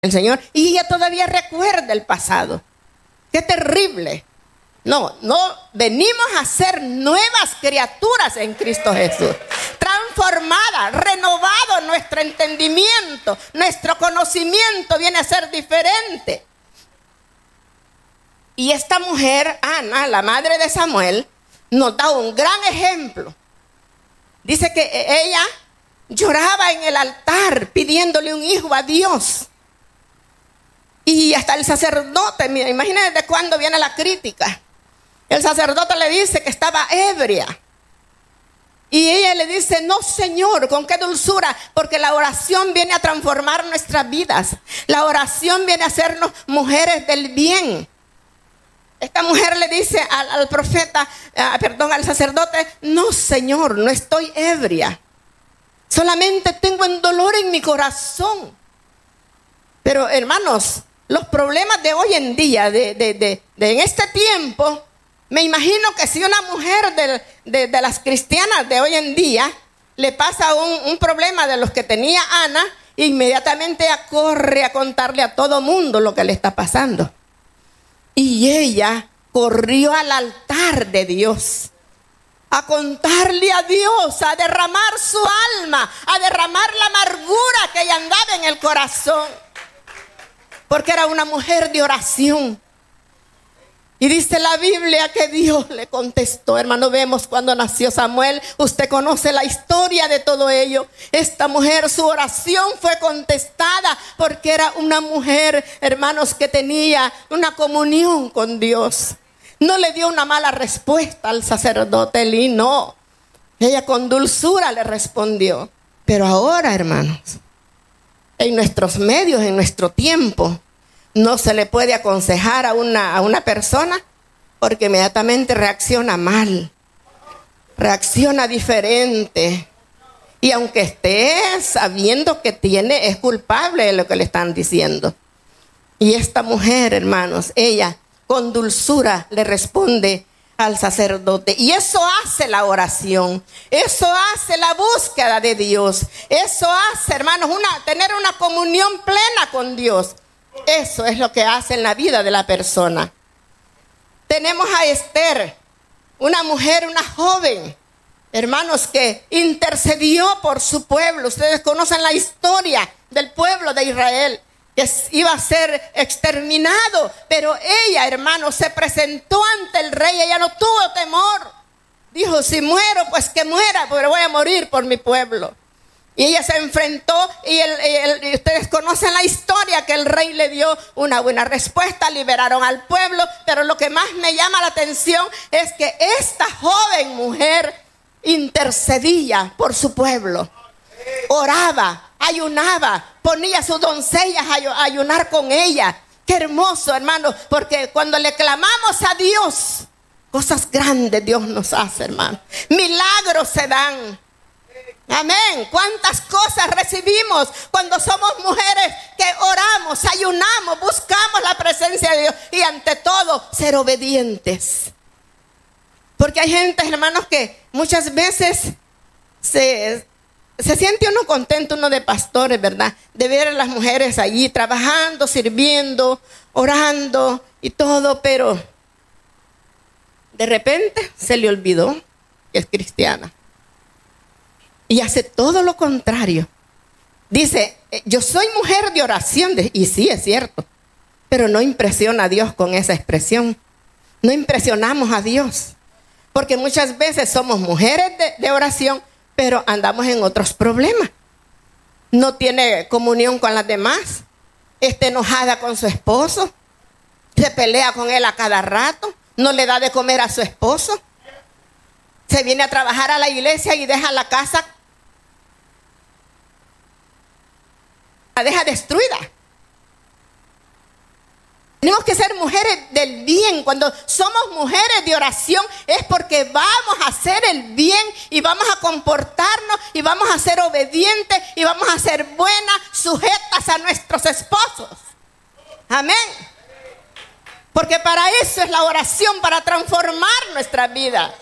el Señor, y ella todavía recuerda el pasado. ¡Qué terrible! No, venimos a ser nuevas criaturas en Cristo Jesús. Transformada, renovado nuestro entendimiento, nuestro conocimiento viene a ser diferente. Y esta mujer, Ana, la madre de Samuel, nos da un gran ejemplo. Dice que ella lloraba en el altar pidiéndole un hijo a Dios. Y hasta el sacerdote, mira, imagínense de cuándo viene la crítica. El sacerdote le dice que estaba ebria. Y ella le dice, no, Señor, con qué dulzura, porque la oración viene a transformar nuestras vidas. La oración viene a hacernos mujeres del bien. Esta mujer le dice al profeta, al sacerdote, no, Señor, no estoy ebria. Solamente tengo un dolor en mi corazón. Pero, hermanos, los problemas de hoy en día, en este tiempo, me imagino que si una mujer de las cristianas de hoy en día le pasa un problema de los que tenía Ana, inmediatamente ella corre a contarle a todo mundo lo que le está pasando. Y ella corrió al altar de Dios a contarle a Dios, a derramar su alma, a derramar la amargura que ella andaba en el corazón, porque era una mujer de oración. Y dice la Biblia que Dios le contestó. Hermano, vemos cuando nació Samuel. Usted conoce la historia de todo ello. Esta mujer, su oración fue contestada porque era una mujer, hermanos, que tenía una comunión con Dios. No le dio una mala respuesta al sacerdote Elí, no. Ella con dulzura le respondió. Pero ahora, hermanos, en nuestros medios, en nuestro tiempo, no se le puede aconsejar a una persona porque inmediatamente reacciona mal, reacciona diferente. Y aunque esté sabiendo que es culpable de lo que le están diciendo. Y esta mujer, hermanos, ella con dulzura le responde al sacerdote. Y eso hace la oración, eso hace la búsqueda de Dios, eso hace, hermanos, tener una comunión plena con Dios. Eso es lo que hace en la vida de la persona. Tenemos a Esther, una mujer, una joven, hermanos, que intercedió por su pueblo. Ustedes conocen la historia del pueblo de Israel, que iba a ser exterminado, pero ella, hermanos, se presentó ante el rey. Ella no tuvo temor. Dijo, si muero, pues que muera, pero voy a morir por mi pueblo. Y ella se enfrentó y ustedes conocen la historia, que el rey le dio una buena respuesta, liberaron al pueblo. Pero lo que más me llama la atención es que esta joven mujer intercedía por su pueblo. Oraba, ayunaba, ponía a sus doncellas a ayunar con ella. Qué hermoso, hermano, porque cuando le clamamos a Dios, cosas grandes Dios nos hace, hermano. Milagros se dan. Amén. ¿Cuántas cosas recibimos cuando somos mujeres que oramos, ayunamos, buscamos la presencia de Dios y ante todo ser obedientes? Porque hay gente, hermanos, que muchas veces se siente uno contento, uno de pastores, ¿verdad? De ver a las mujeres allí trabajando, sirviendo, orando y todo, pero de repente se le olvidó que es cristiana. Y hace todo lo contrario. Dice, yo soy mujer de oración. Y sí, es cierto. Pero no impresiona a Dios con esa expresión. No impresionamos a Dios. Porque muchas veces somos mujeres de oración, pero andamos en otros problemas. No tiene comunión con las demás. Está enojada con su esposo. Se pelea con él a cada rato. No le da de comer a su esposo. Se viene a trabajar a la iglesia y deja la casa. La deja destruida. Tenemos que ser mujeres del bien. Cuando somos mujeres de oración es porque vamos a hacer el bien y vamos a comportarnos y vamos a ser obedientes y vamos a ser buenas, sujetas a nuestros esposos. Amén. Porque para eso es la oración, para transformar nuestra vida.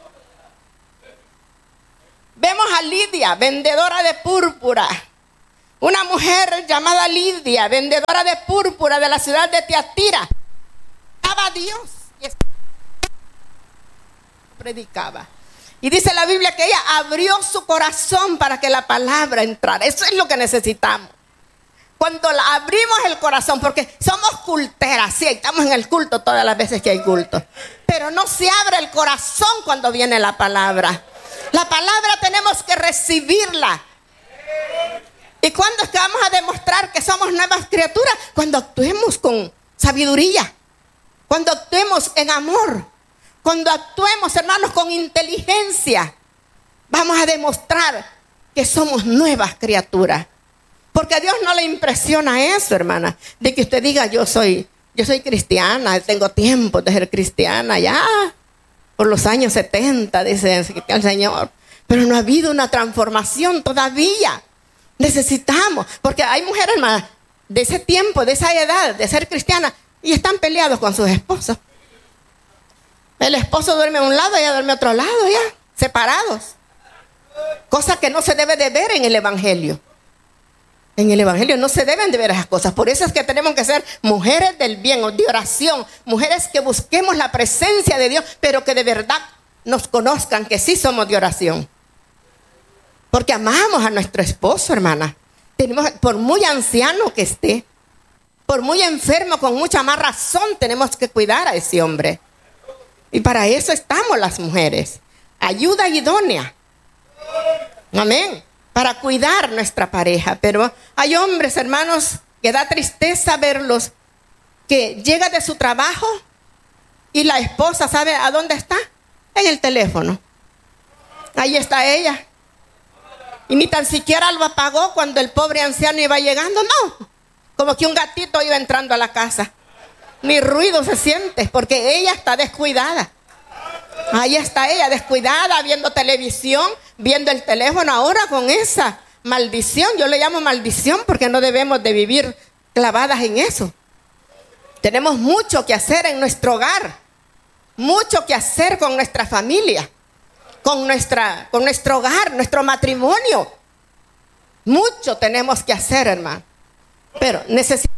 Vemos a Lidia, vendedora de púrpura. Una mujer llamada Lidia, vendedora de púrpura de la ciudad de Tiatira, amaba a Dios y predicaba. Y dice la Biblia que ella abrió su corazón para que la palabra entrara. Eso es lo que necesitamos. Cuando abrimos el corazón, porque somos culteras, sí, estamos en el culto todas las veces que hay culto, pero no se abre el corazón cuando viene la palabra. La palabra tenemos que recibirla. ¿Y cuándo es que vamos a demostrar que somos nuevas criaturas? Cuando actuemos con sabiduría, cuando actuemos en amor, cuando actuemos, hermanos, con inteligencia. Vamos a demostrar que somos nuevas criaturas. Porque a Dios no le impresiona eso, hermana, de que usted diga yo soy cristiana, tengo tiempo de ser cristiana ya por los años 70, dice el Señor. Pero no ha habido una transformación todavía. Necesitamos, porque hay mujeres, hermana, de ese tiempo, de esa edad, de ser cristiana, y están peleados con sus esposos. El esposo duerme a un lado y ella duerme a otro lado, ya, separados. Cosa que no se debe de ver en el Evangelio. En el Evangelio no se deben de ver esas cosas. Por eso es que tenemos que ser mujeres del bien, de oración. Mujeres que busquemos la presencia de Dios, pero que de verdad nos conozcan que sí somos de oración. Porque amamos a nuestro esposo, hermana. Por muy anciano que esté, por muy enfermo, con mucha más razón tenemos que cuidar a ese hombre. Y para eso estamos las mujeres. Ayuda idónea. Amén. Para cuidar nuestra pareja. Pero hay hombres, hermanos, que da tristeza verlos, que llega de su trabajo y la esposa, ¿sabe a dónde está? En el teléfono. Ahí está ella. Y ni tan siquiera lo apagó cuando el pobre anciano iba llegando, no. Como que un gatito iba entrando a la casa. Ni ruido se siente, porque ella está descuidada. Ahí está ella, descuidada, viendo televisión, viendo el teléfono. Ahora con esa maldición, yo le llamo maldición porque no debemos de vivir clavadas en eso. Tenemos mucho que hacer en nuestro hogar, mucho que hacer con nuestra familia, con nuestro hogar, nuestro matrimonio. Mucho tenemos que hacer, hermano. Pero necesitamos,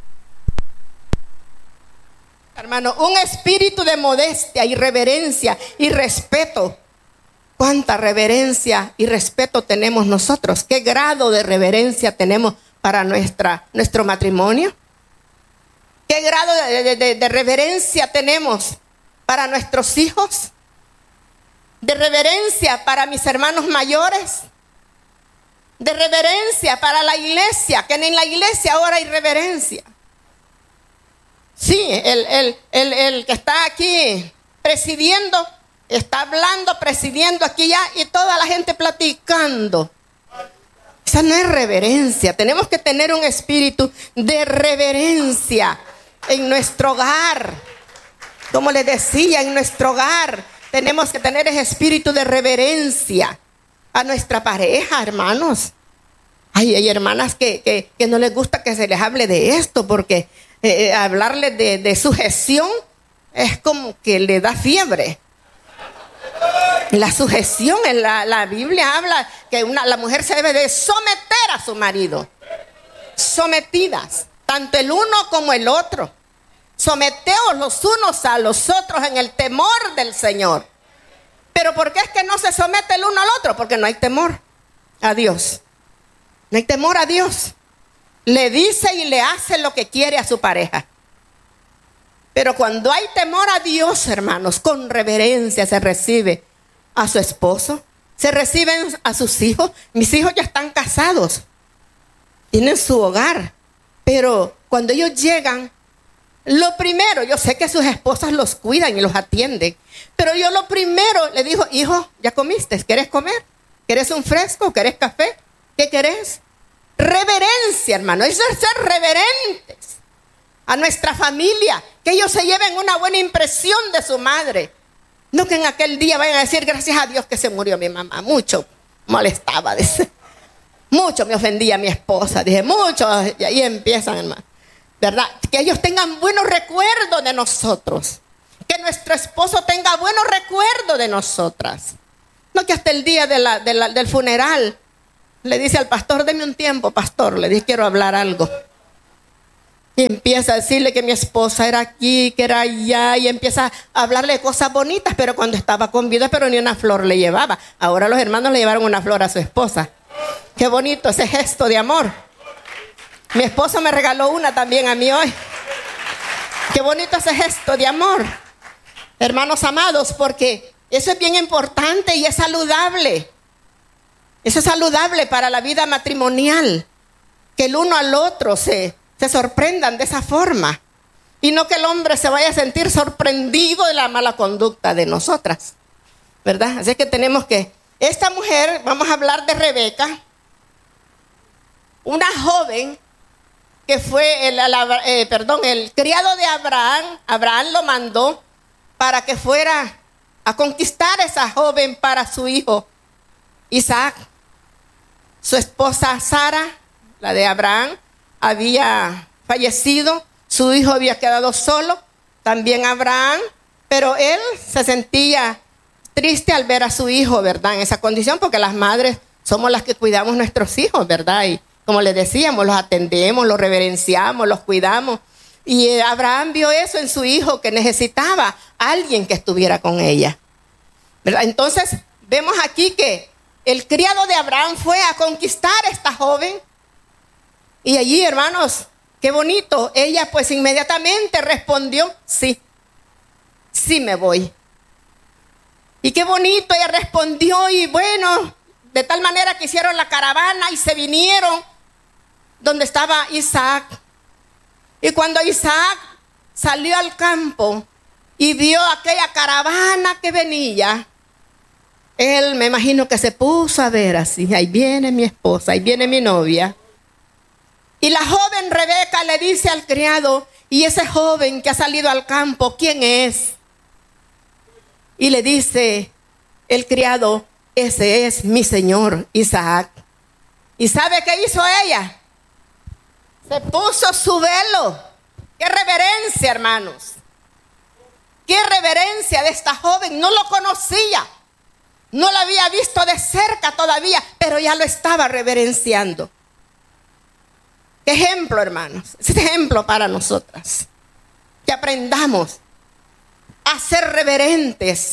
hermano, un espíritu de modestia y reverencia y respeto. ¿Cuánta reverencia y respeto tenemos nosotros? ¿Qué grado de reverencia tenemos para nuestro matrimonio? ¿Qué grado de reverencia tenemos para nuestros hijos? ¿De reverencia para mis hermanos mayores? ¿De reverencia para la iglesia? Que en la iglesia ahora hay reverencia. Sí, el que está aquí presidiendo, está hablando, presidiendo aquí ya, y toda la gente platicando. Esa no es reverencia. Tenemos que tener un espíritu de reverencia en nuestro hogar. Como les decía, en nuestro hogar tenemos que tener ese espíritu de reverencia a nuestra pareja, hermanos. Hay hermanas que no les gusta que se les hable de esto, porque hablarles de sujeción es como que le da fiebre. La sujeción en la Biblia habla que la mujer se debe de someter a su marido. Sometidas, tanto el uno como el otro. Someteos los unos a los otros en el temor del Señor. Pero ¿por qué es que no se somete el uno al otro? Porque no hay temor a Dios. No hay temor a Dios. Le dice y le hace lo que quiere a su pareja. Pero cuando hay temor a Dios, hermanos, con reverencia se recibe a su esposo, se reciben a sus hijos. Mis hijos ya están casados, tienen su hogar, pero cuando ellos llegan, lo primero, yo sé que sus esposas los cuidan y los atienden, pero yo lo primero le digo: hijo, ¿ya comiste? ¿Quieres comer? ¿Quieres un fresco? ¿Quieres café? ¿Qué querés? Reverencia, hermano. Eso es ser reverentes a nuestra familia, que ellos se lleven una buena impresión de su madre. No que en aquel día vayan a decir: gracias a Dios que se murió mi mamá. Mucho molestaba, dice. Mucho me ofendía a mi esposa. Dije, mucho. Y ahí empiezan, hermano. ¿Verdad? Que ellos tengan buenos recuerdos de nosotros. Que nuestro esposo tenga buenos recuerdos de nosotras. No que hasta el día del funeral le dice al pastor, deme un tiempo, pastor. Le dije, quiero hablar algo. Y empieza a decirle que mi esposa era aquí, que era allá. Y empieza a hablarle de cosas bonitas. Pero cuando estaba con vida, pero ni una flor le llevaba. Ahora los hermanos le llevaron una flor a su esposa. Qué bonito ese gesto de amor. Mi esposo me regaló una también a mí hoy. Qué bonito ese gesto de amor. Hermanos amados, porque eso es bien importante y es saludable. Eso es saludable para la vida matrimonial. Que el uno al otro se sorprendan de esa forma. Y no que el hombre se vaya a sentir sorprendido de la mala conducta de nosotras. ¿Verdad? Así que tenemos que... Esta mujer, vamos a hablar de Rebeca. Una joven que fue el criado de Abraham. Abraham lo mandó para que fuera a conquistar a esa joven para su hijo Isaac. Su esposa Sara, la de Abraham, había fallecido. Su hijo había quedado solo, también Abraham, pero él se sentía triste al ver a su hijo, ¿verdad? En esa condición, porque las madres somos las que cuidamos nuestros hijos, ¿verdad? Y como les decíamos, los atendemos, los reverenciamos, los cuidamos. Y Abraham vio eso en su hijo, que necesitaba a alguien que estuviera con ella, ¿verdad? Entonces, vemos aquí que el criado de Abraham fue a conquistar a esta joven. Y allí, hermanos, qué bonito. Ella pues inmediatamente respondió, sí me voy. Y qué bonito, ella respondió y bueno, de tal manera que hicieron la caravana y se vinieron donde estaba Isaac. Y cuando Isaac salió al campo y vio aquella caravana que venía, él me imagino que se puso a ver así, ahí viene mi esposa, ahí viene mi novia. Y la joven Rebeca le dice al criado, ¿y ese joven que ha salido al campo, quién es? Y le dice el criado, ese es mi señor Isaac. ¿Y sabe qué hizo ella? Se puso su velo. ¡Qué reverencia, hermanos! ¡Qué reverencia de esta joven! No lo conocía. No lo había visto de cerca todavía, pero ya lo estaba reverenciando. ¿Qué ejemplo, hermanos? Es ejemplo para nosotras. Que aprendamos a ser reverentes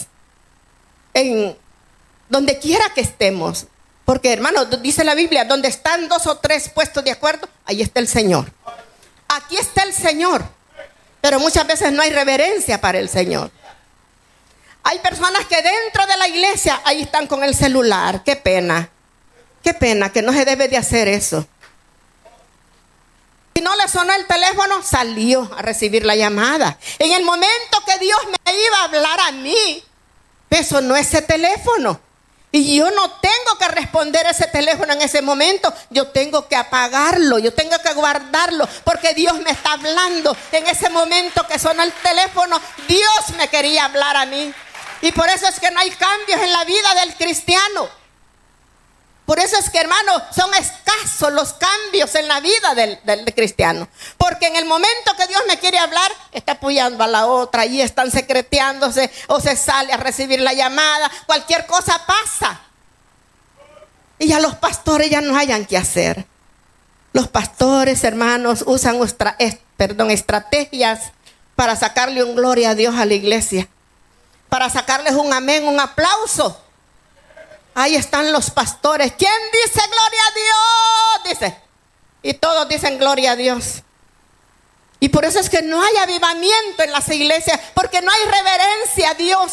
en donde quiera que estemos. Porque, hermanos, dice la Biblia, donde están 2 o 3 puestos de acuerdo, ahí está el Señor. Aquí está el Señor. Pero muchas veces no hay reverencia para el Señor. Hay personas que dentro de la iglesia, ahí están con el celular. Qué pena. Qué pena que no se debe de hacer eso. Si no le sonó el teléfono, salió a recibir la llamada. En el momento que Dios me iba a hablar a mí, me sonó ese teléfono. Y yo no tengo que responder ese teléfono en ese momento. Yo tengo que apagarlo, yo tengo que guardarlo, porque Dios me está hablando. En ese momento que sonó el teléfono, Dios me quería hablar a mí. Y por eso es que no hay cambios en la vida del cristiano. Por eso es que, hermanos, son escasos los cambios en la vida del cristiano. Porque en el momento que Dios me quiere hablar, está apoyando a la otra y están secreteándose o se sale a recibir la llamada. Cualquier cosa pasa. Y ya los pastores ya no hayan qué hacer. Los pastores, hermanos, usan estrategias para sacarle un gloria a Dios a la iglesia. Para sacarles un amén, un aplauso. Ahí están los pastores. ¿Quién dice gloria a Dios? Dice. Y todos dicen gloria a Dios. Y por eso es que no hay avivamiento en las iglesias, porque no hay reverencia a Dios.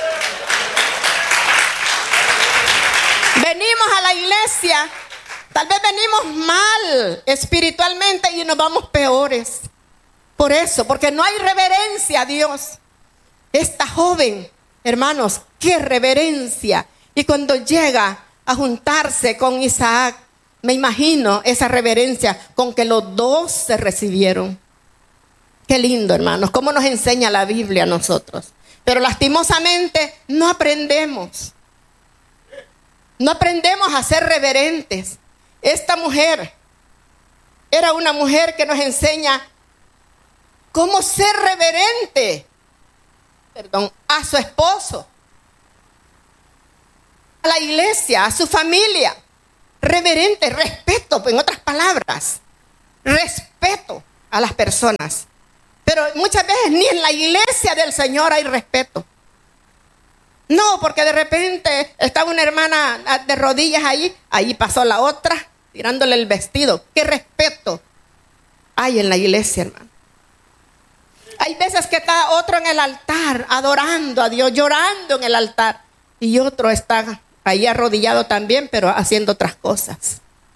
Venimos a la iglesia, tal vez venimos mal espiritualmente y nos vamos peores. Por eso, porque no hay reverencia a Dios. Esta joven, hermanos, qué reverencia. Y cuando llega a juntarse con Isaac, me imagino esa reverencia con que los dos se recibieron. Qué lindo, hermanos, cómo nos enseña la Biblia a nosotros. Pero lastimosamente no aprendemos. No aprendemos a ser reverentes. Esta mujer era una mujer que nos enseña cómo ser reverente, a su esposo, a la iglesia, a su familia. reverente, respeto, en otras palabras, respeto a las personas. Pero muchas veces ni en la iglesia del Señor hay respeto. No, porque de repente estaba una hermana de rodillas ahí pasó la otra tirándole el vestido. ¿Qué respeto hay en la iglesia, hermano? Hay veces que está otro en el altar adorando a Dios, llorando en el altar, y otro está ahí arrodillado también, pero haciendo otras cosas.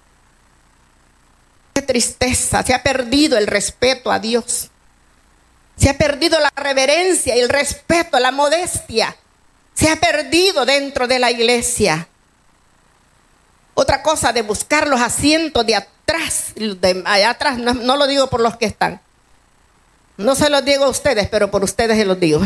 Qué tristeza, se ha perdido el respeto a Dios. Se ha perdido la reverencia y el respeto, la modestia. Se ha perdido dentro de la iglesia. Otra cosa de buscar los asientos de atrás, de allá atrás, no lo digo por los que están. No se los digo a ustedes, pero por ustedes se los digo.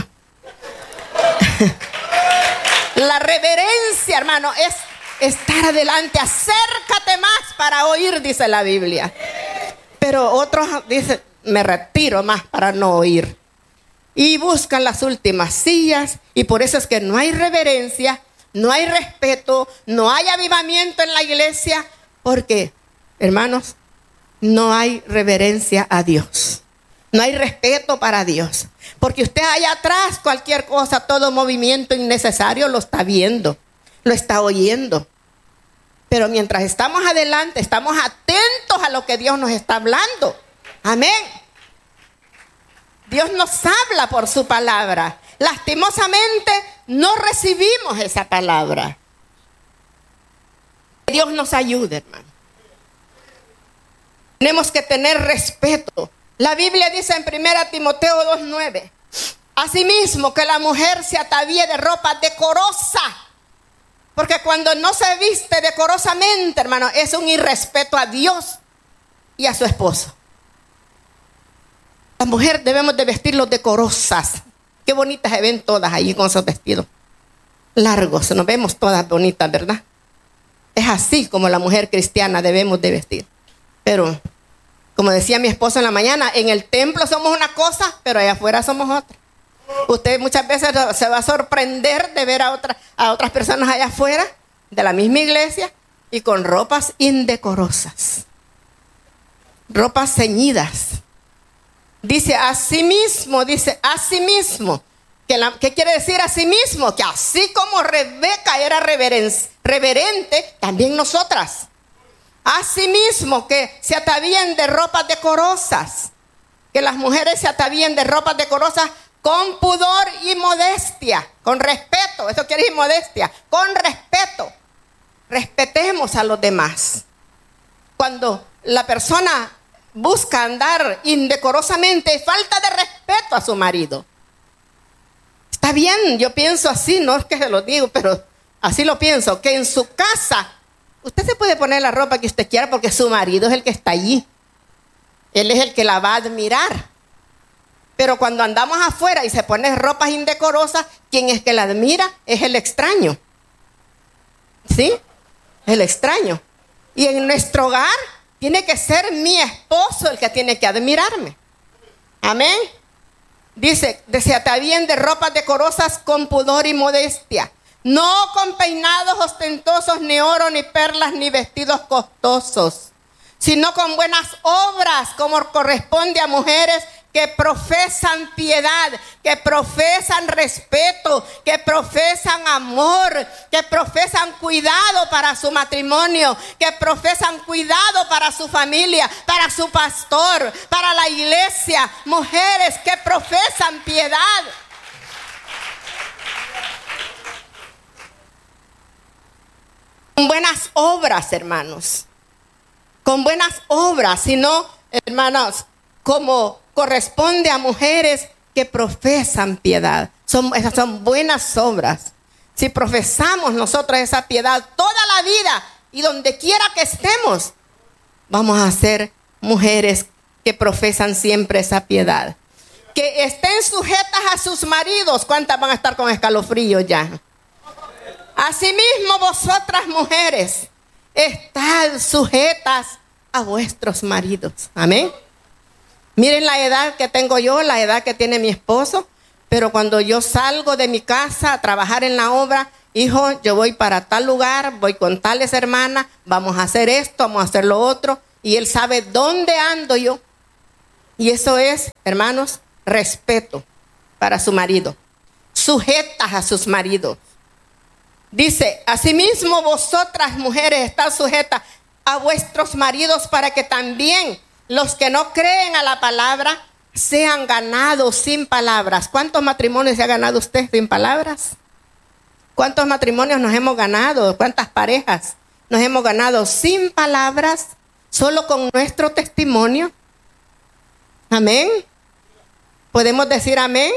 La reverencia, hermano, es estar adelante. Acércate más para oír, dice la Biblia. Pero otros dicen, me retiro más para no oír. Y buscan las últimas sillas. Y por eso es que no hay reverencia, no hay respeto, no hay avivamiento en la iglesia. Porque, hermanos, no hay reverencia a Dios. No hay respeto para Dios. Porque usted allá atrás, cualquier cosa, todo movimiento innecesario lo está viendo, lo está oyendo. Pero mientras estamos adelante, estamos atentos a lo que Dios nos está hablando. Amén. Dios nos habla por su palabra. Lastimosamente no recibimos esa palabra. Dios nos ayude, hermano. Tenemos que tener respeto. La Biblia dice en 1 Timoteo 2:9, asimismo que la mujer se atavíe de ropa decorosa. Porque cuando no se viste decorosamente, hermano, es un irrespeto a Dios y a su esposo. Las mujeres debemos de vestirlos decorosas. Qué bonitas se ven todas ahí con esos vestidos largos. Nos vemos todas bonitas, ¿verdad? Es así como la mujer cristiana debemos de vestir. Pero, como decía mi esposo en la mañana, en el templo somos una cosa, pero allá afuera somos otra. Usted muchas veces se va a sorprender de ver a otras personas allá afuera, de la misma iglesia, y con ropas indecorosas. Ropas ceñidas. Dice asimismo. ¿Qué quiere decir asimismo? Que así como Rebeca era reverente, también nosotras. Asimismo, que se atavíen de ropas decorosas. Que las mujeres se atavíen de ropas decorosas con pudor y modestia. Con respeto, eso quiere decir modestia. Con respeto. Respetemos a los demás. Cuando la persona busca andar indecorosamente, falta de respeto a su marido. Está bien, yo pienso así, no es que se lo digo, pero así lo pienso, que en su casa usted se puede poner la ropa que usted quiera porque su marido es el que está allí. Él es el que la va a admirar. Pero cuando andamos afuera y se pone ropas indecorosas, quien es que la admira es el extraño. ¿Sí? El extraño. Y en nuestro hogar tiene que ser mi esposo el que tiene que admirarme. Amén. Dice, se atavíen de ropas decorosas con pudor y modestia. No con peinados ostentosos, ni oro, ni perlas, ni vestidos costosos, sino con buenas obras, como corresponde a mujeres que profesan piedad, que profesan respeto, que profesan amor, que profesan cuidado para su matrimonio, que profesan cuidado para su familia, para su pastor, para la iglesia. Mujeres que profesan piedad. Con buenas obras, hermanos. Con buenas obras, sino, hermanos, como corresponde a mujeres que profesan piedad. Esas son buenas obras. Si profesamos nosotros esa piedad toda la vida y donde quiera que estemos, vamos a ser mujeres que profesan siempre esa piedad. Que estén sujetas a sus maridos. ¿Cuántas van a estar con escalofrío ya? Asimismo, vosotras mujeres, estad sujetas a vuestros maridos. Amén. Miren la edad que tengo yo, la edad que tiene mi esposo, pero cuando yo salgo de mi casa a trabajar en la obra, hijo, yo voy para tal lugar, voy con tales hermanas, vamos a hacer esto, vamos a hacer lo otro, y él sabe dónde ando yo. Y eso es, hermanos, respeto para su marido. Sujetas a sus maridos. Dice, asimismo vosotras mujeres estad sujetas a vuestros maridos para que también los que no creen a la palabra sean ganados sin palabras. ¿Cuántos matrimonios se ha ganado usted sin palabras? ¿Cuántos matrimonios nos hemos ganado? ¿Cuántas parejas nos hemos ganado sin palabras? Solo con nuestro testimonio. Amén. ¿Podemos decir amén?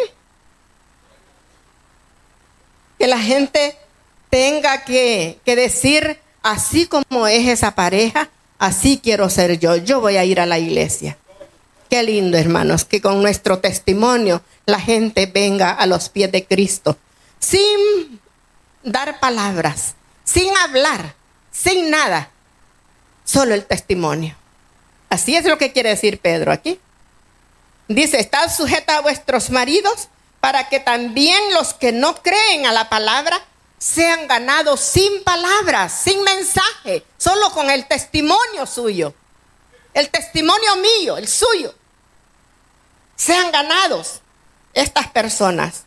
Que la gente tenga que decir, así como es esa pareja, así quiero ser yo. Yo voy a ir a la iglesia. Qué lindo, hermanos, que con nuestro testimonio la gente venga a los pies de Cristo. Sin dar palabras, sin hablar, sin nada. Solo el testimonio. Así es lo que quiere decir Pedro aquí. Dice, estad sujeta a vuestros maridos para que también los que no creen a la palabra sean ganados sin palabras, sin mensaje, solo con el testimonio suyo. El testimonio mío, el suyo. Sean ganados estas personas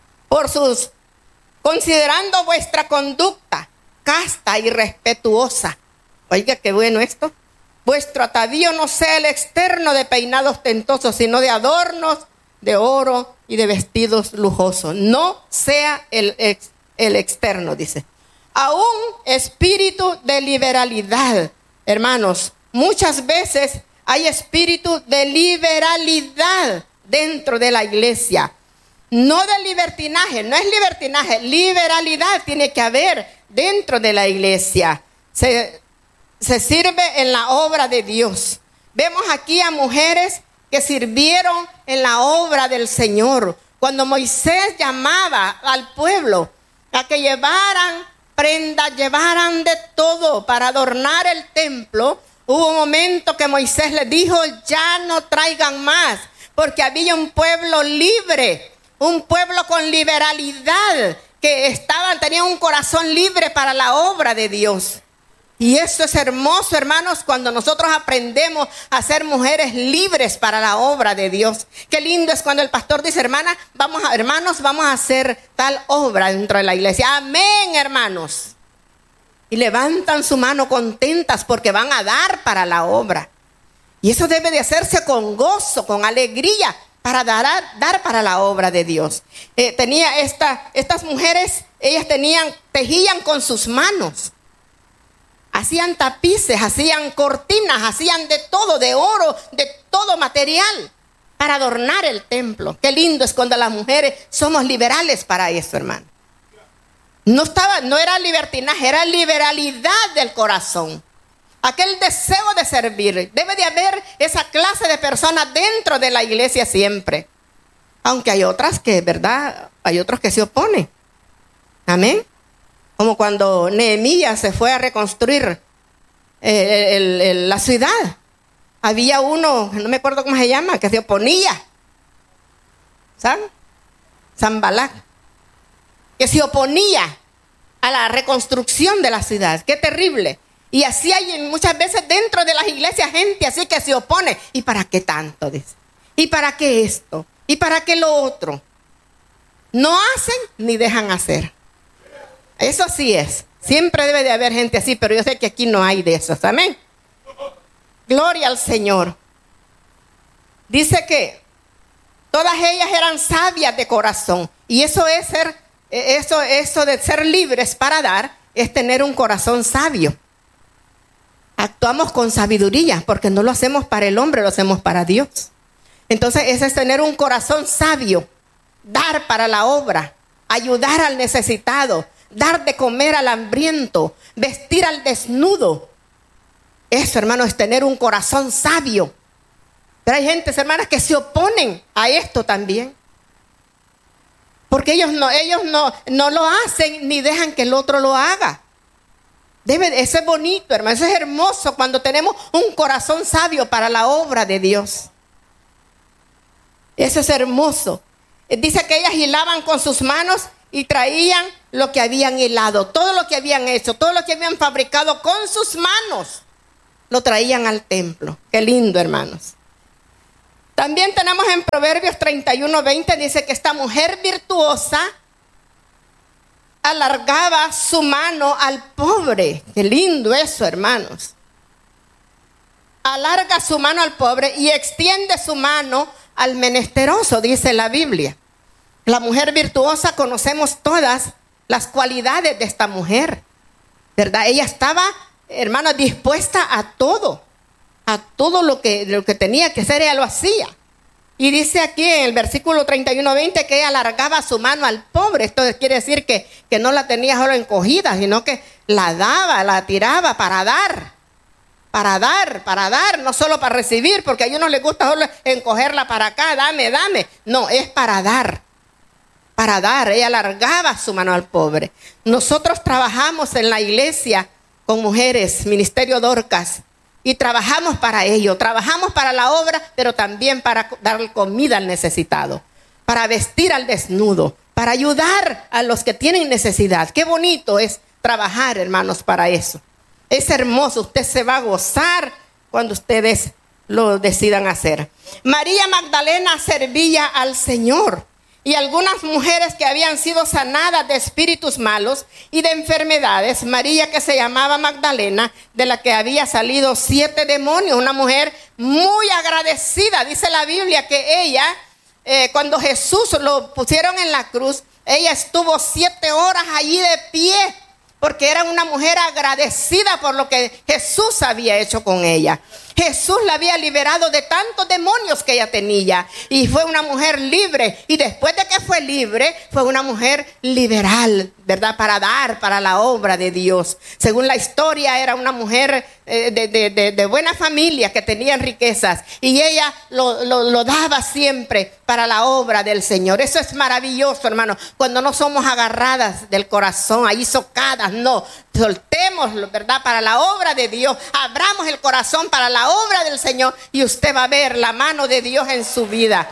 considerando vuestra conducta casta y respetuosa. Oiga, qué bueno esto. Vuestro atavío no sea el externo de peinados tentosos, sino de adornos de oro y de vestidos lujosos. No sea el externo, dice. Aún espíritu de liberalidad. Hermanos, muchas veces hay espíritu de liberalidad dentro de la iglesia. No de libertinaje, no es libertinaje, liberalidad tiene que haber dentro de la iglesia. Se sirve en la obra de Dios. Vemos aquí a mujeres que sirvieron en la obra del Señor. Cuando Moisés llamaba al pueblo a que llevaran prendas, llevaran de todo para adornar el templo, hubo un momento que Moisés les dijo, ya no traigan más, porque había un pueblo libre, un pueblo con liberalidad, que tenían un corazón libre para la obra de Dios. Y eso es hermoso, hermanos, cuando nosotros aprendemos a ser mujeres libres para la obra de Dios. Qué lindo es cuando el pastor dice, hermanos, vamos a hacer tal obra dentro de la iglesia. Amén, hermanos. Y levantan su mano contentas porque van a dar para la obra. Y eso debe de hacerse con gozo, con alegría, para dar para la obra de Dios. Estas mujeres, ellas tejían con sus manos. Hacían tapices, hacían cortinas, hacían de todo, de oro, de todo material para adornar el templo. Qué lindo es cuando las mujeres somos liberales para eso, hermano. No era libertinaje, era liberalidad del corazón. Aquel deseo de servir. Debe de haber esa clase de personas dentro de la iglesia siempre. Aunque hay otras que, ¿verdad? Hay otros que se oponen. Amén. Como cuando Nehemías se fue a reconstruir la ciudad. Había uno, no me acuerdo cómo se llama, que se oponía. ¿Saben? Sanballat. Que se oponía a la reconstrucción de la ciudad. Qué terrible. Y así hay muchas veces dentro de las iglesias gente así que se opone. ¿Y para qué tanto? Dice. ¿Y para qué esto? ¿Y para qué lo otro? No hacen ni dejan hacer. Eso sí es. Siempre debe de haber gente así, pero yo sé que aquí no hay de esos. Amén. Gloria al Señor. Dice que todas ellas eran sabias de corazón. Y eso es eso de ser libres para dar, es tener un corazón sabio. Actuamos con sabiduría, porque no lo hacemos para el hombre, lo hacemos para Dios. Entonces, ese es tener un corazón sabio, dar para la obra, ayudar al necesitado, dar de comer al hambriento, vestir al desnudo. Eso, hermano, es tener un corazón sabio. Pero hay gentes, hermanas, que se oponen a esto también. Porque ellos no lo hacen ni dejan que el otro lo haga. Eso es bonito, hermano. Eso es hermoso cuando tenemos un corazón sabio para la obra de Dios. Eso es hermoso. Dice que ellas hilaban con sus manos y traían lo que habían hilado, todo lo que habían hecho, todo lo que habían fabricado con sus manos, lo traían al templo. Qué lindo, hermanos. También tenemos en Proverbios 31:20, dice que esta mujer virtuosa alargaba su mano al pobre. Qué lindo eso, hermanos. Alarga su mano al pobre y extiende su mano al menesteroso, dice la Biblia. La mujer virtuosa, conocemos todas las cualidades de esta mujer, ¿verdad? Ella estaba, hermanos, dispuesta a todo lo que tenía que hacer, ella lo hacía. Y dice aquí en el versículo 31:20 que ella alargaba su mano al pobre. Esto quiere decir que no la tenía solo encogida, sino que la daba, la tiraba para dar, no solo para recibir, porque a uno les gusta solo encogerla para acá, dame. No, es para dar. Ella alargaba su mano al pobre. Nosotros trabajamos en la iglesia con mujeres, Ministerio Dorcas, y trabajamos para ello, trabajamos para la obra, pero también para dar comida al necesitado, para vestir al desnudo, para ayudar a los que tienen necesidad. Qué bonito es trabajar, hermanos, para eso. Es hermoso, usted se va a gozar cuando ustedes lo decidan hacer. María Magdalena servía al Señor. Y algunas mujeres que habían sido sanadas de espíritus malos y de enfermedades, María, que se llamaba Magdalena, de la que había salido 7 demonios, una mujer muy agradecida. Dice la Biblia que ella, cuando Jesús lo pusieron en la cruz, ella estuvo 7 horas allí de pie, porque era una mujer agradecida por lo que Jesús había hecho con ella. Jesús la había liberado de tantos demonios que ella tenía, y fue una mujer libre. Y después de que fue libre, fue una mujer liberal, ¿verdad? Para dar para la obra de Dios. Según la historia, era una mujer de buena familia, que tenía riquezas, y ella lo daba siempre para la obra del Señor. Eso es maravilloso, hermano, cuando no somos agarradas del corazón, ahí socadas. No, soltémoslo, ¿verdad? Para la obra de Dios. Abramos el corazón para la obra del Señor, y usted va a ver la mano de Dios en su vida.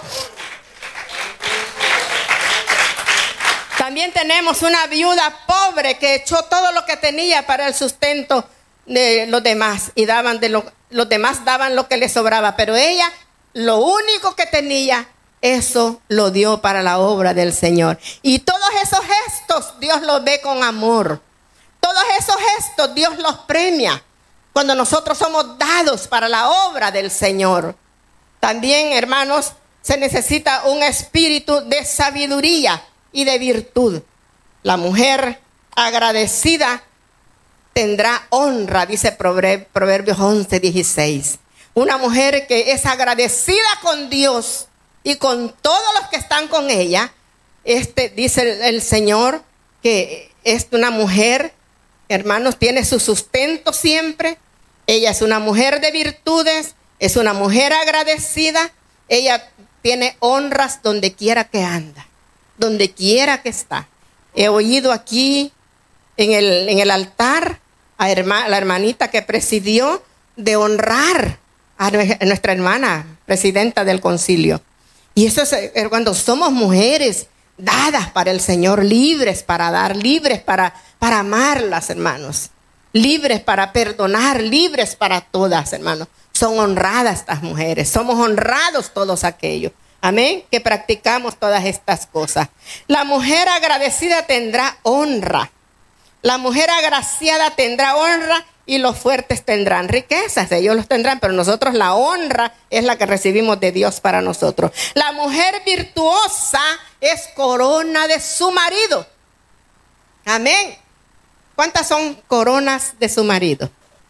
También tenemos una viuda pobre que echó todo lo que tenía para el sustento de los demás, y los demás daban lo que les sobraba, pero ella lo único que tenía, eso lo dio para la obra del Señor. Y todos esos gestos Dios los ve con amor. Todos esos gestos Dios los premia cuando nosotros somos dados para la obra del Señor. También, hermanos, se necesita un espíritu de sabiduría y de virtud. La mujer agradecida tendrá honra, dice Proverbios 11:16. Una mujer que es agradecida con Dios y con todos los que están con ella, dice el Señor que es una mujer, hermanos, tiene su sustento siempre. Ella es una mujer de virtudes, es una mujer agradecida. Ella tiene honras donde quiera que anda, donde quiera que está. He oído aquí en el altar a la hermanita que presidió, de honrar a nuestra hermana presidenta del concilio. Y eso es cuando somos mujeres dadas para el Señor, libres para dar, libres para amarlas, hermanos, libres para perdonar, libres para todas, hermanos. Son honradas estas mujeres, somos honrados todos aquellos, amén, que practicamos todas estas cosas. La mujer agradecida tendrá honra. La mujer agraciada tendrá honra, y los fuertes tendrán riquezas. Ellos los tendrán, pero nosotros la honra es la que recibimos de Dios para nosotros. La mujer virtuosa es corona de su marido. Amén. ¿Cuántas son coronas de su marido?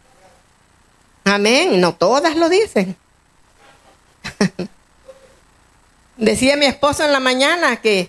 Amén. No todas lo dicen. Decía mi esposo en la mañana que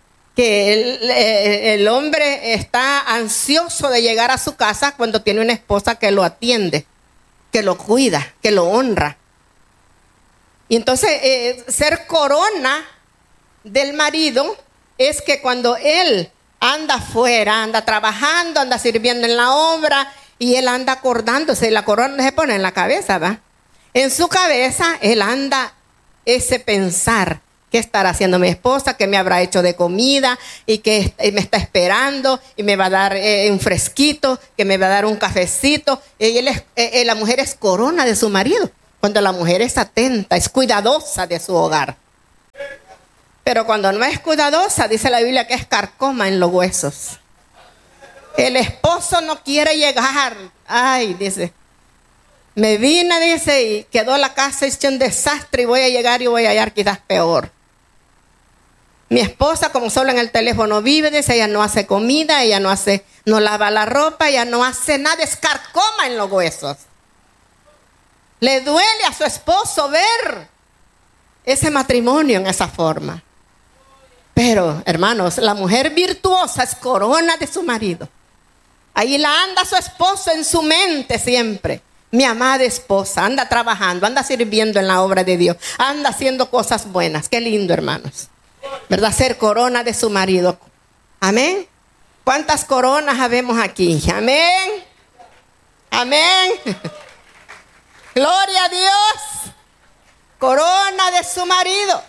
el hombre está ansioso de llegar a su casa cuando tiene una esposa que lo atiende, que lo cuida, que lo honra. Y entonces ser corona del marido es que cuando él anda afuera, anda trabajando, anda sirviendo en la obra, y él anda acordándose, la corona se pone en la cabeza, ¿va? En su cabeza él anda ese pensar ¿Qué estará haciendo mi esposa? ¿Qué me habrá hecho de comida? ¿Y que me está esperando? ¿Y me va a dar un fresquito? ¿Que me va a dar un cafecito? La mujer es corona de su marido. Cuando la mujer es atenta, es cuidadosa de su hogar. Pero cuando no es cuidadosa, dice la Biblia que es carcoma en los huesos. El esposo no quiere llegar. Ay, dice, me vine, dice, y quedó la casa hecha un desastre y voy a llegar y voy a hallar quizás peor. Mi esposa, como solo en el teléfono vive, dice, ella no hace comida, ella no lava la ropa, ella no hace nada, es carcoma en los huesos. Le duele a su esposo ver ese matrimonio en esa forma. Pero, hermanos, la mujer virtuosa es corona de su marido. Ahí la anda su esposo en su mente siempre. Mi amada esposa anda trabajando, anda sirviendo en la obra de Dios, anda haciendo cosas buenas. Qué lindo, hermanos, ¿verdad? Ser corona de su marido. Amén. ¿Cuántas coronas habemos aquí? Amén. Amén. Gloria a Dios. Corona de su marido.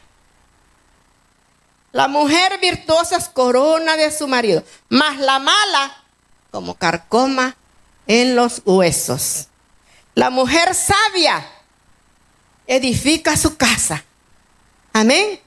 La mujer virtuosa es corona de su marido, mas la mala como carcoma en los huesos. La mujer sabia edifica su casa. Amén.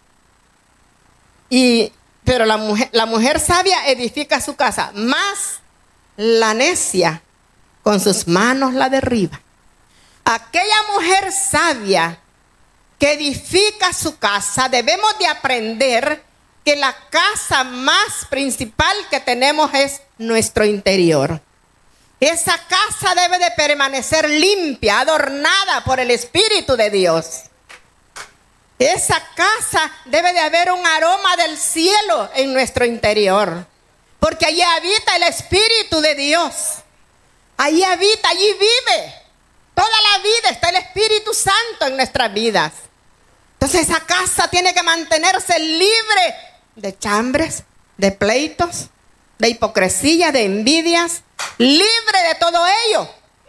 Pero la mujer sabia edifica su casa, mas la necia con sus manos la derriba. Aquella mujer sabia que edifica su casa, debemos de aprender que la casa más principal que tenemos es nuestro interior. Esa casa debe de permanecer limpia, adornada por el Espíritu de Dios. Esa casa debe de haber un aroma del cielo en nuestro interior, porque allí habita el Espíritu de Dios. Allí habita, allí vive. Toda la vida está el Espíritu Santo en nuestras vidas. Entonces esa casa tiene que mantenerse libre de chambres, de pleitos, de hipocresía, de envidias, libre de todo ello.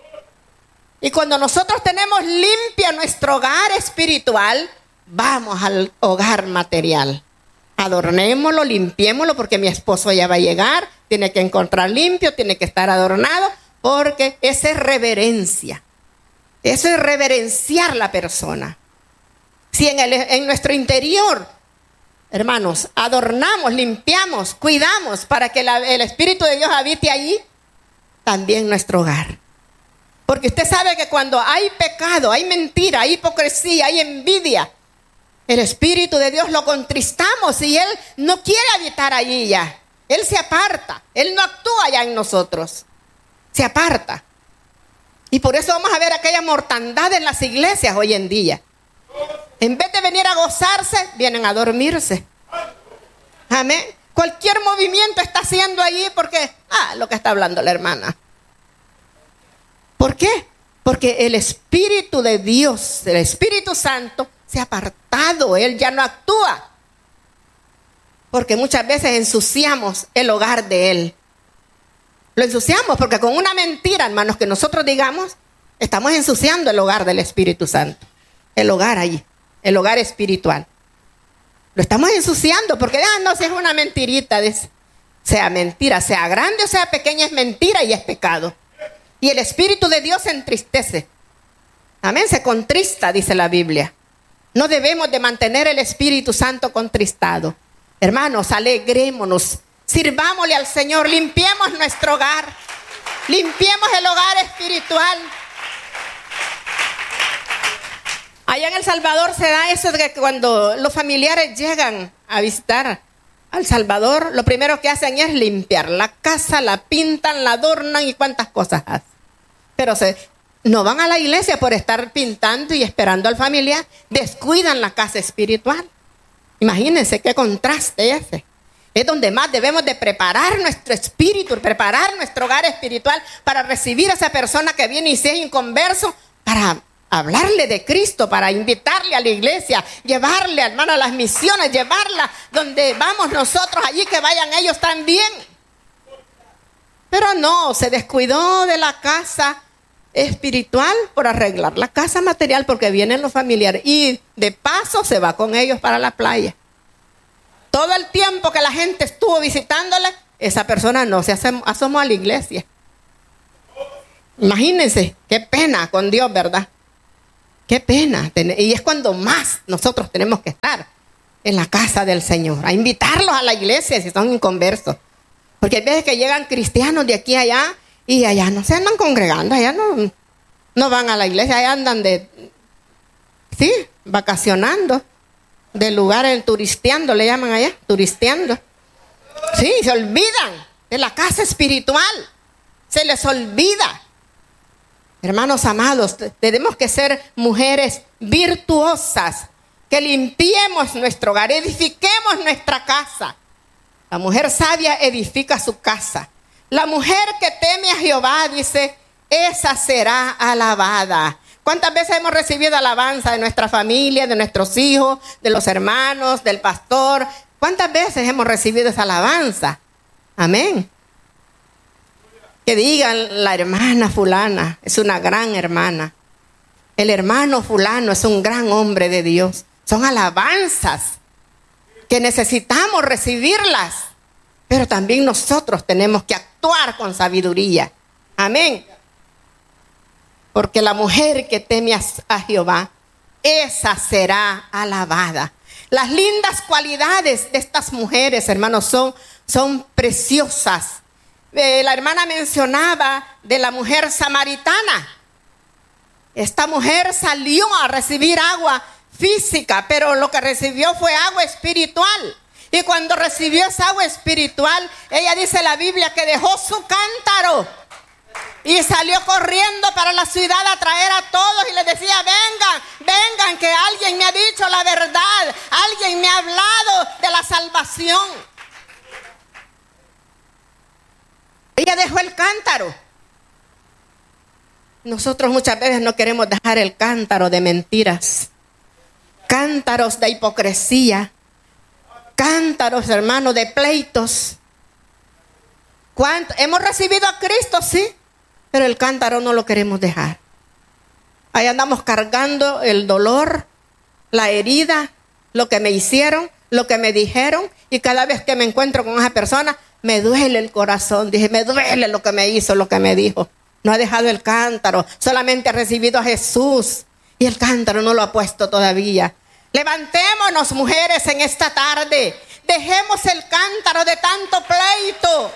Y cuando nosotros tenemos limpia nuestro hogar espiritual, vamos al hogar material. Adornémoslo, limpiémoslo, porque mi esposo ya va a llegar, tiene que encontrar limpio, tiene que estar adornado, porque esa es reverencia. Eso es reverenciar la persona. Si en nuestro interior, hermanos, adornamos, limpiamos, cuidamos para que el Espíritu de Dios habite allí, también nuestro hogar. Porque usted sabe que cuando hay pecado, hay mentira, hay hipocresía, hay envidia, el Espíritu de Dios lo contristamos y Él no quiere habitar allí ya. Él se aparta, Él no actúa ya en nosotros, se aparta. Y por eso vamos a ver aquella mortandad en las iglesias hoy en día. En vez de venir a gozarse, vienen a dormirse. Amén. Cualquier movimiento está haciendo allí porque, lo que está hablando la hermana. ¿Por qué? Porque el Espíritu de Dios, el Espíritu Santo, se ha apartado. Él ya no actúa. Porque muchas veces ensuciamos el hogar de Él. Lo ensuciamos porque con una mentira, hermanos, que nosotros digamos, estamos ensuciando el hogar del Espíritu Santo. El hogar allí, el hogar espiritual. Lo estamos ensuciando porque, no, si es una mentirita, sea mentira, sea grande o sea pequeña, es mentira y es pecado. Y el Espíritu de Dios se entristece. Amén, se contrista, dice la Biblia. No debemos de mantener el Espíritu Santo contristado. Hermanos, alegrémonos, sirvámosle al Señor, limpiemos nuestro hogar, limpiemos el hogar espiritual. Allá en El Salvador se da eso de que cuando los familiares llegan a visitar a El Salvador, lo primero que hacen es limpiar la casa, la pintan, la adornan y cuántas cosas hacen. Pero no van a la iglesia por estar pintando y esperando al familiar, descuidan la casa espiritual. Imagínense qué contraste ese. Es donde más debemos de preparar nuestro espíritu, preparar nuestro hogar espiritual para recibir a esa persona que viene y sea inconverso, para hablarle de Cristo, para invitarle a la iglesia, llevarle, hermano, a las misiones, llevarla donde vamos nosotros, allí que vayan ellos también. Pero no, se descuidó de la casa espiritual por arreglar la casa material, porque vienen los familiares y de paso se va con ellos para la playa. Todo el tiempo que la gente estuvo visitándole, esa persona no se asomó a la iglesia. Imagínense, qué pena con Dios, ¿verdad? Qué pena. Y es cuando más nosotros tenemos que estar en la casa del Señor, a invitarlos a la iglesia si son inconversos. Porque hay veces que llegan cristianos de aquí a allá y allá no se andan congregando, allá no van a la iglesia, allá andan vacacionando, de lugares, turisteando, le llaman allá, turisteando. Sí, se olvidan de la casa espiritual, se les olvida. Hermanos amados, tenemos que ser mujeres virtuosas, que limpiemos nuestro hogar, edifiquemos nuestra casa. La mujer sabia edifica su casa. La mujer que teme a Jehová, dice, esa será alabada. ¿Cuántas veces hemos recibido alabanza de nuestra familia, de nuestros hijos, de los hermanos, del pastor? ¿Cuántas veces hemos recibido esa alabanza? Amén. Que digan, la hermana fulana es una gran hermana. El hermano fulano es un gran hombre de Dios. Son alabanzas que necesitamos recibirlas. Pero también nosotros tenemos que actuar con sabiduría. Amén. Porque la mujer que teme a Jehová, esa será alabada. Las lindas cualidades de estas mujeres, hermanos, son preciosas. La hermana mencionaba de la mujer samaritana. Esta mujer salió a recibir agua física, pero lo que recibió fue agua espiritual. Y cuando recibió esa agua espiritual, ella dice la Biblia que dejó su cántaro y salió corriendo para la ciudad a traer a todos y les decía, vengan, que alguien me ha dicho la verdad, alguien me ha hablado de la salvación. Ella dejó el cántaro. Nosotros muchas veces no queremos dejar el cántaro de mentiras, cántaros de hipocresía, cántaros, hermanos, de pleitos. Hemos recibido a Cristo, sí, pero el cántaro no lo queremos dejar. Ahí andamos cargando el dolor, la herida, lo que me hicieron, lo que me dijeron, y cada vez que me encuentro con esa persona, me duele el corazón. Dije, me duele lo que me hizo, lo que me dijo. No ha dejado el cántaro, solamente ha recibido a Jesús y el cántaro no lo ha puesto todavía. Levantémonos, mujeres, en esta tarde. Dejemos el cántaro de tanto pleito.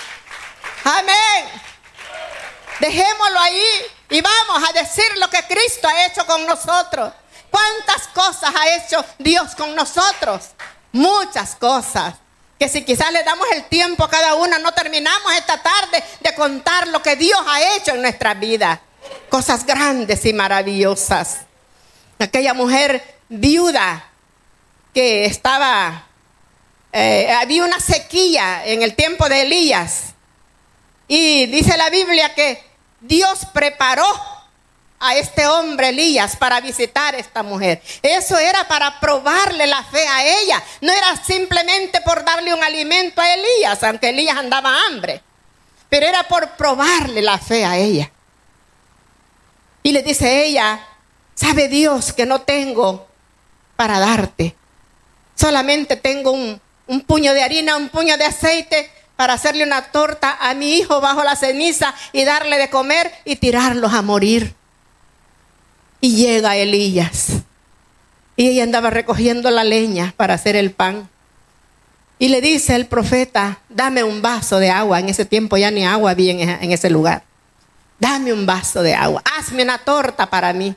Amén. Dejémoslo ahí y vamos a decir lo que Cristo ha hecho con nosotros. ¿Cuántas cosas ha hecho Dios con nosotros? Muchas cosas. Que si quizás le damos el tiempo a cada una, no terminamos esta tarde de contar lo que Dios ha hecho en nuestra vida. Cosas grandes y maravillosas. Aquella mujer viuda que estaba, había una sequía en el tiempo de Elías. Y dice la Biblia que Dios preparó a este hombre Elías para visitar a esta mujer. Eso era para probarle la fe a ella. No era simplemente por darle un alimento a Elías, aunque Elías andaba hambre. Pero era por probarle la fe a ella. Y le dice ella, sabe Dios que no tengo para darte. Solamente tengo un puño de harina, un puño de aceite para hacerle una torta a mi hijo bajo la ceniza y darle de comer y tirarlos a morir. Y llega Elías. Y ella andaba recogiendo la leña para hacer el pan. Y le dice el profeta, dame un vaso de agua. En ese tiempo ya ni agua había en ese lugar. Dame un vaso de agua. Hazme una torta para mí.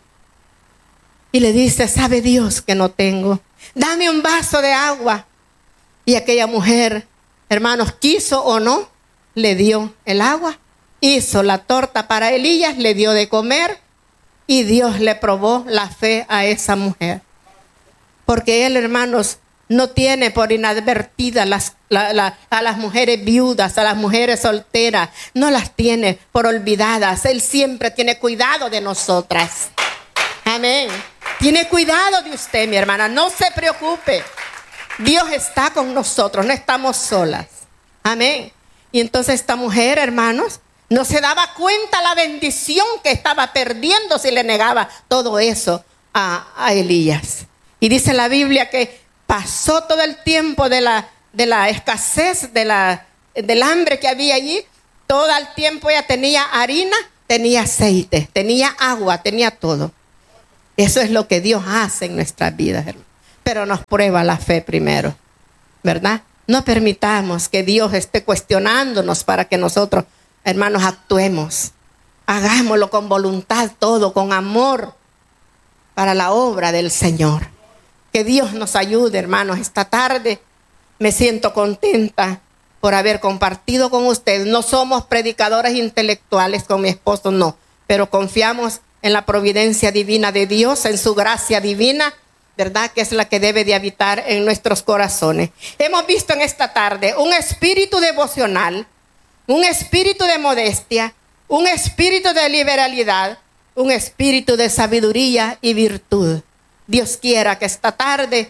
Y le dice, sabe Dios que no tengo. Dame un vaso de agua. Y aquella mujer, hermanos, quiso o no, le dio el agua. Hizo la torta para Elías, le dio de comer. Y Dios le probó la fe a esa mujer. Porque Él, hermanos, no tiene por inadvertida a las mujeres viudas, a las mujeres solteras. No las tiene por olvidadas. Él siempre tiene cuidado de nosotras. Amén. Tiene cuidado de usted, mi hermana. No se preocupe. Dios está con nosotros. No estamos solas. Amén. Y entonces esta mujer, hermanos, No se daba cuenta la bendición que estaba perdiendo si le negaba todo eso a Elías. Y dice la Biblia que pasó todo el tiempo de la escasez, del hambre que había allí. Todo el tiempo ella tenía harina, tenía aceite, tenía agua, tenía todo. Eso es lo que Dios hace en nuestras vidas, hermano. Pero nos prueba la fe primero, ¿verdad? No permitamos que Dios esté cuestionándonos para que nosotros, hermanos, actuemos. Hagámoslo con voluntad todo, con amor para la obra del Señor. Que Dios nos ayude, hermanos. Esta tarde me siento contenta por haber compartido con ustedes. No somos predicadores intelectuales con mi esposo, no. Pero confiamos en la providencia divina de Dios, en su gracia divina, ¿verdad? Que es la que debe de habitar en nuestros corazones. Hemos visto en esta tarde un espíritu devocional, un espíritu de modestia, un espíritu de liberalidad, un espíritu de sabiduría y virtud. Dios quiera que esta tarde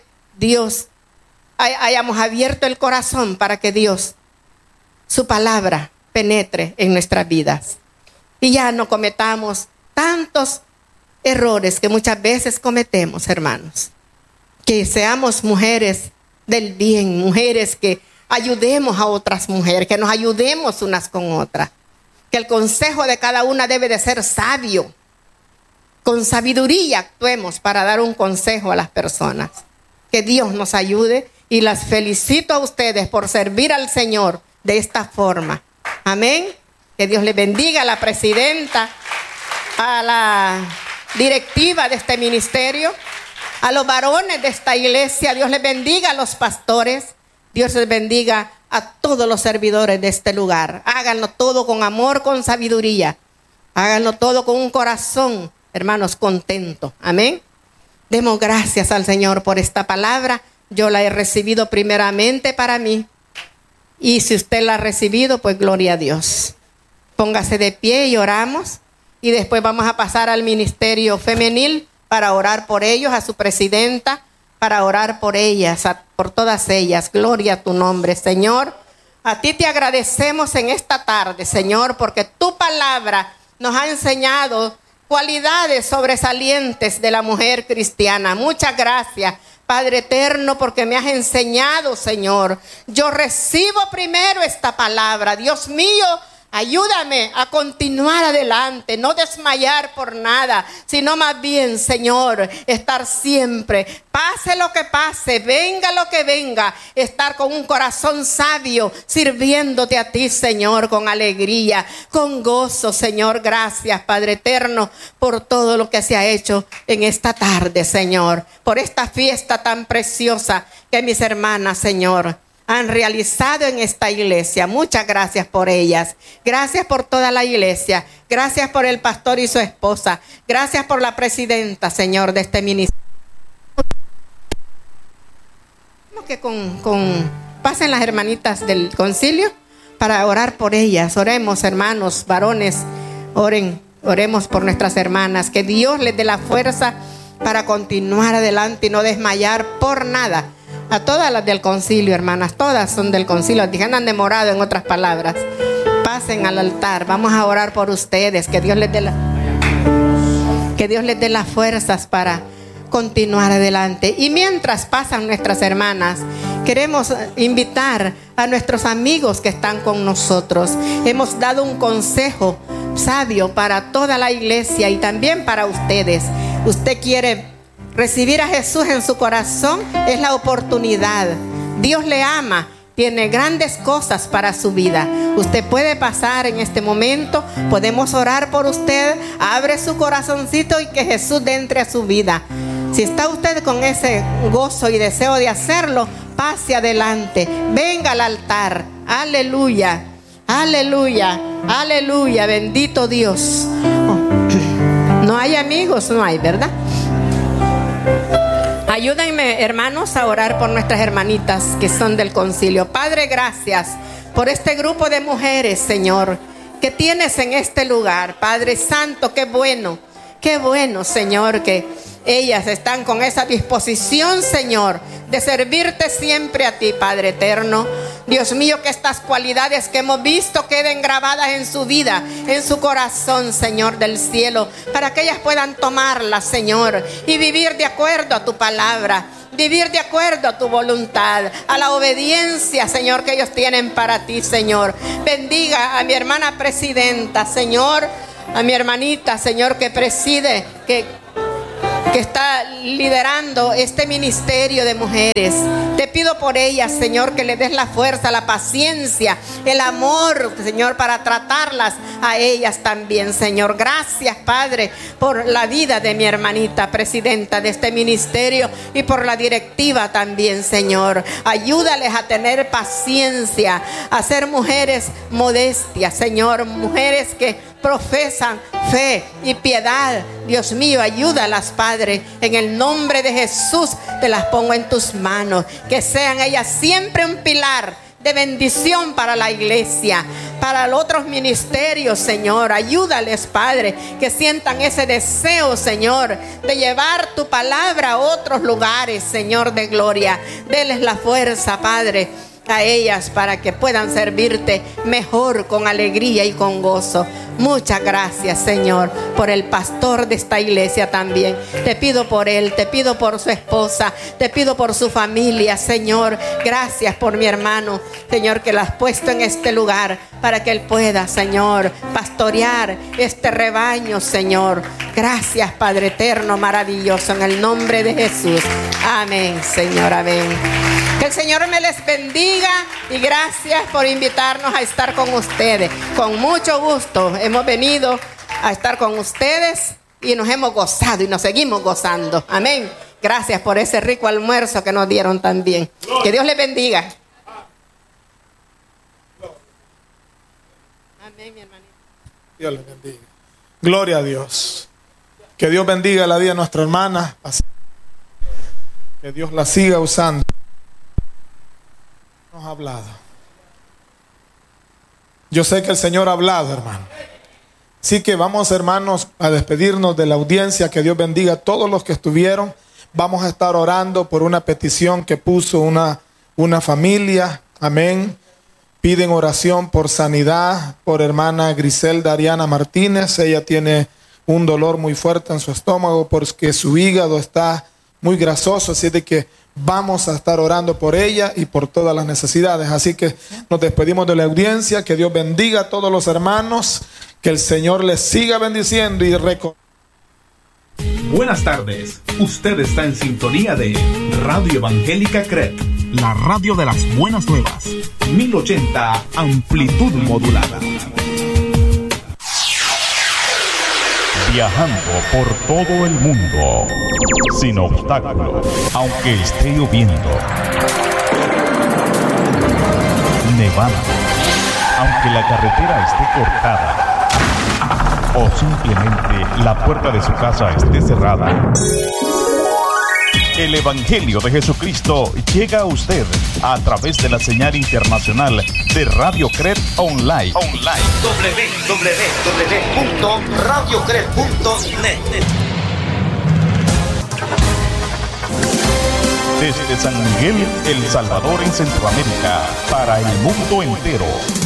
hayamos abierto el corazón para que Dios, su palabra, penetre en nuestras vidas. Y ya no cometamos tantos errores que muchas veces cometemos, hermanos. Que seamos mujeres del bien, mujeres que ayudemos a otras mujeres, que nos ayudemos unas con otras. Que el consejo de cada una debe de ser sabio. Con sabiduría actuemos para dar un consejo a las personas. Que Dios nos ayude y las felicito a ustedes por servir al Señor de esta forma. Amén. Que Dios les bendiga a la presidenta, a la directiva de este ministerio, a los varones de esta iglesia. Dios les bendiga a los pastores. Dios les bendiga a todos los servidores de este lugar. Háganlo todo con amor, con sabiduría. Háganlo todo con un corazón, hermanos, contento. Amén. Demos gracias al Señor por esta palabra. Yo la he recibido primeramente para mí. Y si usted la ha recibido, pues gloria a Dios. Póngase de pie y oramos. Y después vamos a pasar al ministerio femenil para orar por ellos, a su presidenta, para orar por ellas, por todas ellas. Gloria a tu nombre, Señor. A ti te agradecemos en esta tarde, Señor, porque tu palabra nos ha enseñado cualidades sobresalientes de la mujer cristiana. Muchas gracias, Padre eterno, porque me has enseñado, Señor. Yo recibo primero esta palabra. Dios mío, ayúdame a continuar adelante, no desmayar por nada, sino más bien, Señor, estar siempre, pase lo que pase, venga lo que venga, estar con un corazón sabio, sirviéndote a ti, Señor, con alegría, con gozo, Señor. Gracias, Padre eterno, por todo lo que se ha hecho en esta tarde, Señor, por esta fiesta tan preciosa que mis hermanas, Señor, han realizado en esta iglesia. Muchas gracias por ellas. Gracias por toda la iglesia. Gracias por el pastor y su esposa. Gracias por la presidenta, Señor, de este ministerio. Que pasen las hermanitas del concilio para orar por ellas. Oremos, hermanos, varones, oremos por nuestras hermanas. Que Dios les dé la fuerza para continuar adelante y no desmayar por nada. A todas las del concilio, hermanas, todas son del concilio. Dije, han demorado, en otras palabras. Pasen al altar, vamos a orar por ustedes. Que Dios les dé las fuerzas para continuar adelante. Y mientras pasan nuestras hermanas, queremos invitar a nuestros amigos que están con nosotros. Hemos dado un consejo sabio para toda la iglesia y también para ustedes. Usted quiere recibir a Jesús en su corazón, es la oportunidad. Dios le ama, tiene grandes cosas para su vida. Usted puede pasar en este momento, podemos orar por usted. Abre su corazoncito y que Jesús entre a su vida. Si está usted con ese gozo y deseo de hacerlo, pase adelante, venga al altar. Aleluya, aleluya, aleluya, bendito Dios. No hay amigos, no hay, ¿verdad? Ayúdenme, hermanos, a orar por nuestras hermanitas que son del concilio. Padre, gracias por este grupo de mujeres, Señor, que tienes en este lugar. Padre Santo, qué bueno, Señor, que ellas están con esa disposición, Señor, de servirte siempre a ti, Padre eterno. Dios mío, que estas cualidades que hemos visto queden grabadas en su vida, en su corazón, Señor del cielo, para que ellas puedan tomarlas, Señor, y vivir de acuerdo a tu palabra, vivir de acuerdo a tu voluntad, a la obediencia, Señor, que ellos tienen para ti, Señor. Bendiga a mi hermana presidenta, Señor, a mi hermanita, Señor, que preside, que está liderando este ministerio de mujeres. Te pido por ellas, Señor, que le des la fuerza, la paciencia, el amor, Señor, para tratarlas a ellas también, Señor. Gracias, Padre, por la vida de mi hermanita presidenta de este ministerio y por la directiva también, Señor. Ayúdales a tener paciencia, a ser mujeres modestias, Señor, mujeres que profesan fe y piedad. Dios mío, ayúdalas, Padre. En el nombre de Jesús te las pongo en tus manos. Que sean ellas siempre un pilar de bendición para la iglesia, para los otros ministerios, Señor. Ayúdales, Padre, que sientan ese deseo, Señor, de llevar tu palabra a otros lugares, Señor de gloria. Deles la fuerza, Padre, a ellas para que puedan servirte mejor, con alegría y con gozo. Muchas gracias, Señor, por el pastor de esta iglesia también. Te pido por él, te pido por su esposa, te pido por su familia, Señor. Gracias por mi hermano, Señor, que lo has puesto en este lugar para que él pueda, Señor, pastorear este rebaño, Señor. Gracias, Padre eterno, maravilloso, en el nombre de Jesús. Amén, Señor, amén. Que el Señor me les bendiga y gracias por invitarnos a estar con ustedes. Con mucho gusto hemos venido a estar con ustedes y nos hemos gozado y nos seguimos gozando. Amén. Gracias por ese rico almuerzo que nos dieron también. Que Dios les bendiga. Amén, mi hermanito. Dios les bendiga. Gloria a Dios. Que Dios bendiga la vida de nuestra hermana. Que Dios la siga usando. Nos ha hablado. Yo sé que el Señor ha hablado, hermano. Así que vamos, hermanos, a despedirnos de la audiencia. Que Dios bendiga a todos los que estuvieron. Vamos a estar orando por una petición que puso una familia. Amén. Piden oración por sanidad por hermana Griselda Ariana Martínez. Ella tiene un dolor muy fuerte en su estómago porque su hígado está muy grasoso. Así de que vamos a estar orando por ella y por todas las necesidades. Así que nos despedimos de la audiencia. Que Dios bendiga a todos los hermanos. Que el Señor les siga bendiciendo y Buenas tardes. Usted está en sintonía de Radio Evangélica CRET, la radio de las buenas nuevas. 1080 amplitud modulada. Viajando por todo el mundo, sin obstáculos, aunque esté lloviendo, nevando, aunque la carretera esté cortada, o simplemente la puerta de su casa esté cerrada. El Evangelio de Jesucristo llega a usted a través de la señal internacional de Radio CRET Online. www.radiocred.net. Desde San Miguel, El Salvador, en Centroamérica, para el mundo entero.